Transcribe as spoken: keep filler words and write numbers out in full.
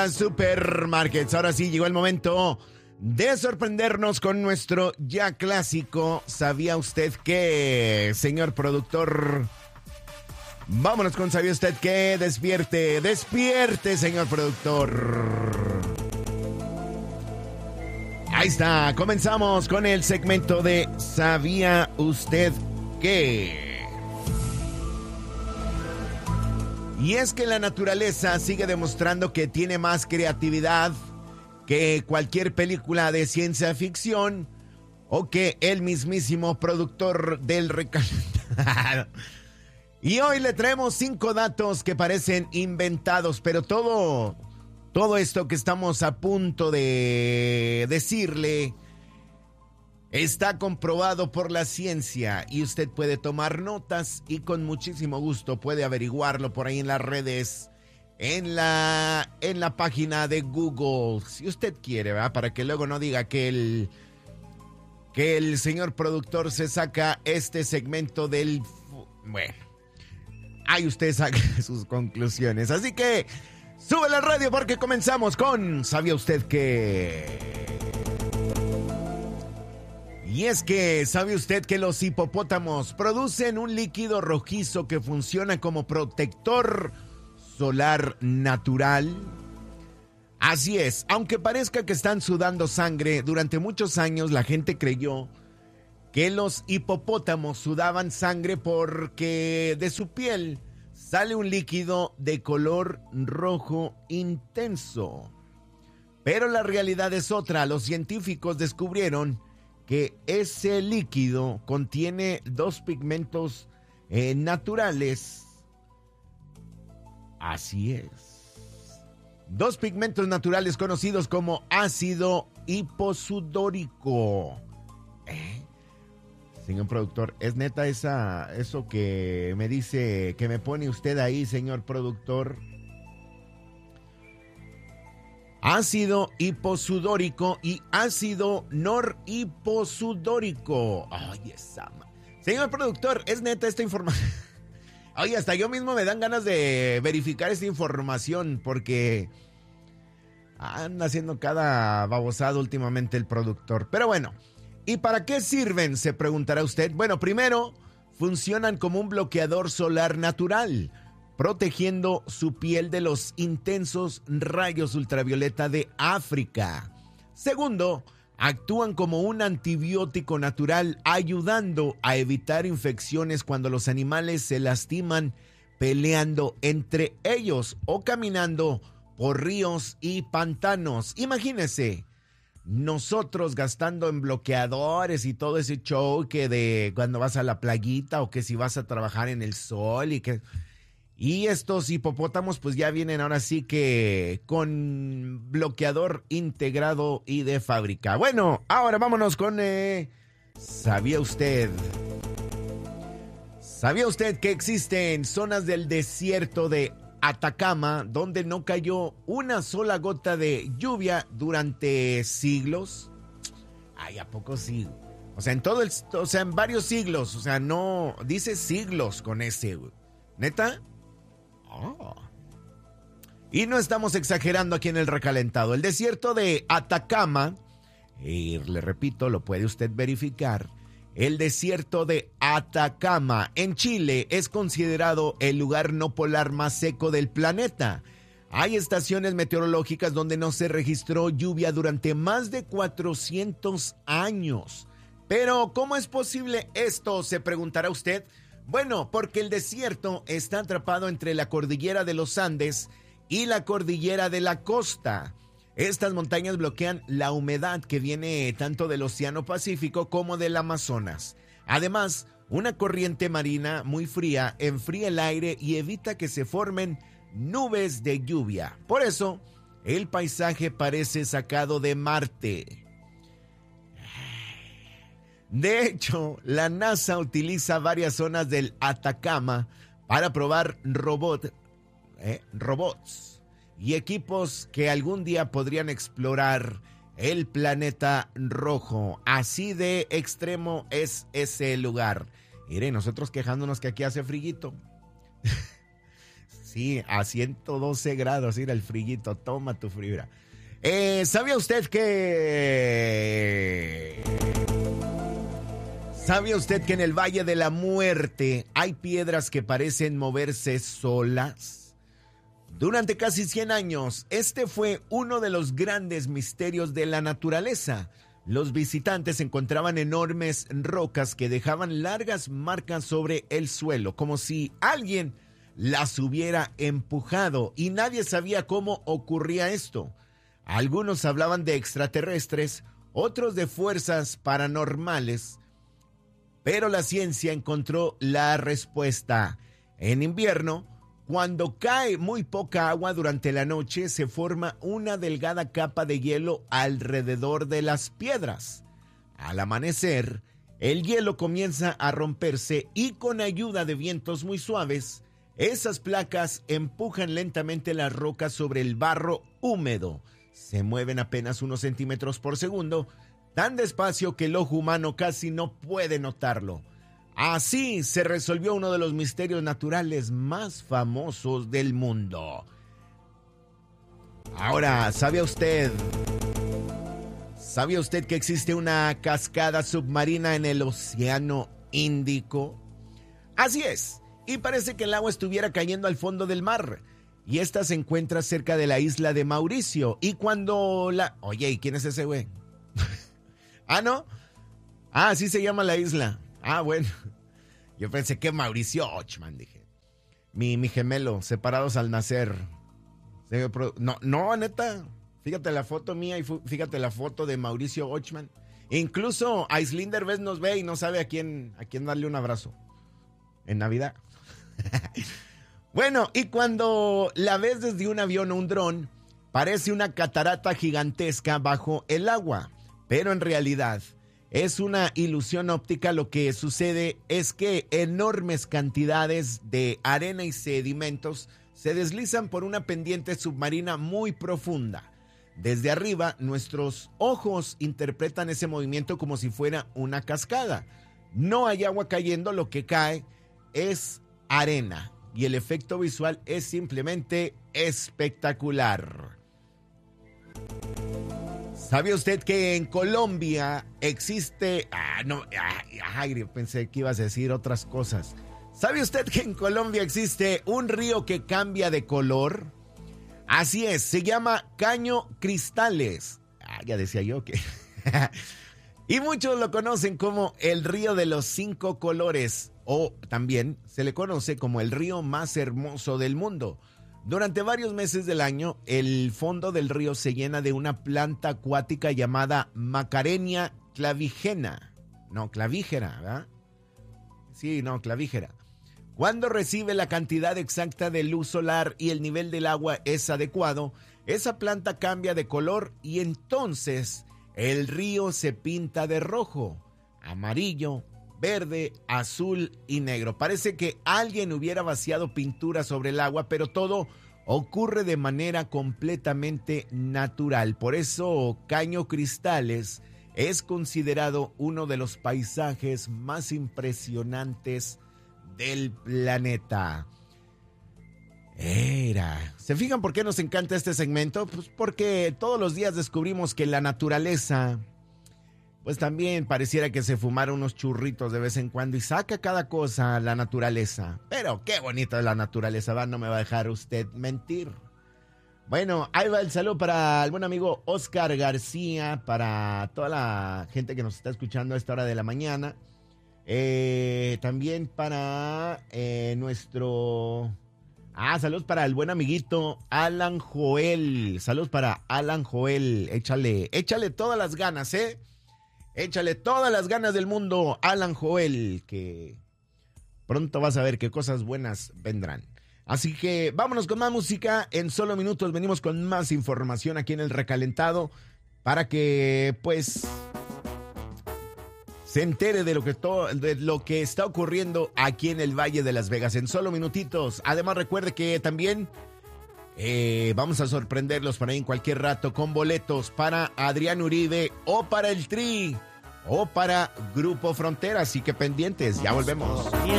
Supermarkets. Ahora sí llegó el momento de sorprendernos con nuestro ya clásico ¿Sabía usted qué, señor productor? Vámonos con ¿Sabía usted qué? Despierte, despierte, señor productor. Ahí está, comenzamos con el segmento de ¿Sabía usted qué? Y es que la naturaleza sigue demostrando que tiene más creatividad que cualquier película de ciencia ficción o que el mismísimo productor del recalentado. Y hoy le traemos cinco datos que parecen inventados, pero todo, todo esto que estamos a punto de decirle está comprobado por la ciencia y usted puede tomar notas y con muchísimo gusto puede averiguarlo por ahí en las redes, en la, en la página de Google, si usted quiere, ¿verdad? Para que luego no diga que el, que el señor productor se saca este segmento del... Bueno, ahí usted saca sus conclusiones. Así que sube la radio porque comenzamos con ¿Sabía usted qué? Y es que, ¿sabe usted que los hipopótamos producen un líquido rojizo que funciona como protector solar natural? Así es, aunque parezca que están sudando sangre, durante muchos años la gente creyó que los hipopótamos sudaban sangre porque de su piel sale un líquido de color rojo intenso. Pero la realidad es otra, los científicos descubrieron que ese líquido contiene dos pigmentos eh, naturales. Así es. Dos pigmentos naturales conocidos como ácido hiposudórico. ¿Eh? Señor productor, ¿es neta esa, eso que me dice, que me pone usted ahí, señor productor? Ácido hiposudórico y ácido norhiposudórico. Ay, esa ma... Señor productor, ¿es neta esta información? Oye, hasta yo mismo me dan ganas de verificar esta información porque anda haciendo cada babosado últimamente el productor. Pero bueno, ¿y para qué sirven? Se preguntará usted. Bueno, primero, funcionan como un bloqueador solar natural, protegiendo su piel de los intensos rayos ultravioleta de África. Segundo, actúan como un antibiótico natural, ayudando a evitar infecciones cuando los animales se lastiman peleando entre ellos o caminando por ríos y pantanos. Imagínese, nosotros gastando en bloqueadores y todo ese show que de cuando vas a la playita o que si vas a trabajar en el sol y que... Y estos hipopótamos pues ya vienen ahora sí que con bloqueador integrado y de fábrica. Bueno, ahora vámonos con... Eh, ¿Sabía usted? ¿Sabía usted que existen zonas del desierto de Atacama donde no cayó una sola gota de lluvia durante siglos? Ay, ¿a poco sí? O sea, en todo el... O sea, en varios siglos. O sea, no... Dice siglos con ese, güey. ¿Neta? Oh. Y no estamos exagerando aquí en el recalentado. El desierto de Atacama, y le repito, lo puede usted verificar, el desierto de Atacama en Chile es considerado el lugar no polar más seco del planeta. Hay estaciones meteorológicas donde no se registró lluvia durante más de cuatrocientos años. Pero, ¿cómo es posible esto? Se preguntará usted. Bueno, porque el desierto está atrapado entre la cordillera de los Andes y la cordillera de la costa. Estas montañas bloquean la humedad que viene tanto del Océano Pacífico como del Amazonas. Además, una corriente marina muy fría enfría el aire y evita que se formen nubes de lluvia. Por eso, el paisaje parece sacado de Marte. De hecho, la NASA utiliza varias zonas del Atacama para probar robot, eh, robots y equipos que algún día podrían explorar el planeta rojo. Así de extremo es ese lugar. Mire, nosotros quejándonos que aquí hace friguito. Sí, a ciento doce grados, ir el frillito, toma tu fibra. Eh, ¿Sabía usted que... ¿Sabía usted que en el Valle de la Muerte hay piedras que parecen moverse solas? Durante casi cien años, este fue uno de los grandes misterios de la naturaleza. Los visitantes encontraban enormes rocas que dejaban largas marcas sobre el suelo, como si alguien las hubiera empujado, y nadie sabía cómo ocurría esto. Algunos hablaban de extraterrestres, otros de fuerzas paranormales, pero la ciencia encontró la respuesta. En invierno, cuando cae muy poca agua durante la noche, se forma una delgada capa de hielo alrededor de las piedras. Al amanecer, el hielo comienza a romperse y con ayuda de vientos muy suaves, esas placas empujan lentamente las rocas sobre el barro húmedo. Se mueven apenas unos centímetros por segundo, tan despacio que el ojo humano casi no puede notarlo. Así se resolvió uno de los misterios naturales más famosos del mundo. Ahora, ¿sabía usted? ¿Sabía usted que existe una cascada submarina en el Océano Índico? Así es. Y parece que el agua estuviera cayendo al fondo del mar. Y esta se encuentra cerca de la isla de Mauricio. Y cuando la... Oye, ¿y quién es ese güey? ¿Ah, no? Ah, así se llama la isla. Ah, bueno. Yo pensé que Mauricio Ochman, dije. Mi, mi gemelo, separados al nacer. No, no, neta. Fíjate la foto mía y fíjate la foto de Mauricio Ochman. Incluso Aislinder Vez nos ve y no sabe a quién, a quién darle un abrazo. En Navidad. Bueno, y cuando la ves desde un avión o un dron, parece una catarata gigantesca bajo el agua. Pero en realidad es una ilusión óptica. Lo que sucede es que enormes cantidades de arena y sedimentos se deslizan por una pendiente submarina muy profunda. Desde arriba, nuestros ojos interpretan ese movimiento como si fuera una cascada. No hay agua cayendo, lo que cae es arena y el efecto visual es simplemente espectacular. ¿Sabe usted que en Colombia existe... Ah, no, ay, pensé que ibas a decir otras cosas. ¿Sabe usted que en Colombia existe un río que cambia de color? Así es, se llama Caño Cristales. Ah, ya decía yo que... Y muchos lo conocen como el río de los cinco colores, o también se le conoce como el río más hermoso del mundo. Durante varios meses del año, el fondo del río se llena de una planta acuática llamada Macarenia clavigena. No, clavígera, ¿verdad? Sí, no, clavígera. Cuando recibe la cantidad exacta de luz solar y el nivel del agua es adecuado, esa planta cambia de color y entonces el río se pinta de rojo, amarillo, verde, azul y negro. Parece que alguien hubiera vaciado pintura sobre el agua, pero todo ocurre de manera completamente natural. Por eso Caño Cristales es considerado uno de los paisajes más impresionantes del planeta. Era. ¿Se fijan por qué nos encanta este segmento? Pues porque todos los días descubrimos que la naturaleza, pues también pareciera que se fumara unos churritos de vez en cuando y saca cada cosa la naturaleza. Pero qué bonita es la naturaleza, ¿va? No me va a dejar usted mentir. Bueno, ahí va el saludo para el buen amigo Oscar García, para toda la gente que nos está escuchando a esta hora de la mañana. Eh, también para eh, nuestro... Ah, saludos para el buen amiguito Alan Joel. Saludos para Alan Joel. Échale, échale todas las ganas, ¿eh? Échale todas las ganas del mundo, Alan Joel, que pronto vas a ver qué cosas buenas vendrán. Así que vámonos con más música. En solo minutos venimos con más información aquí en El Recalentado para que, pues, se entere de lo que todo, de lo que está ocurriendo aquí en el Valle de Las Vegas. En solo minutitos. Además, recuerde que también eh, vamos a sorprenderlos por ahí en cualquier rato con boletos para Adrián Uribe o para el Tri o para Grupo Frontera. Así que pendientes, ya volvemos.